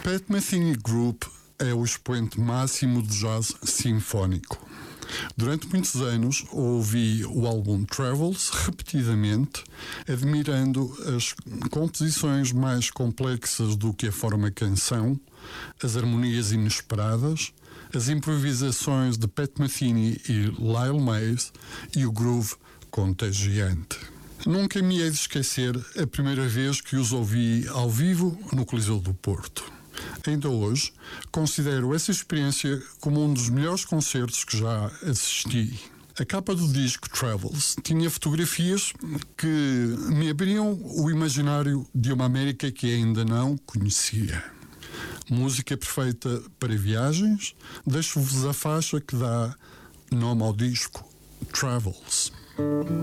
Pat Metheny Group é o expoente máximo do jazz sinfónico. Durante muitos anos ouvi o álbum Travels repetidamente, admirando as composições mais complexas do que a forma canção, as harmonias inesperadas, as improvisações de Pat Metheny e Lyle Mays e o groove contagiante. Nunca me hei de esquecer a primeira vez que os ouvi ao vivo no Coliseu do Porto. Ainda hoje, considero essa experiência como um dos melhores concertos que já assisti. A capa do disco Travels tinha fotografias que me abriam o imaginário de uma América que ainda não conhecia. Música perfeita para viagens, deixo-vos a faixa que dá nome ao disco, Travels.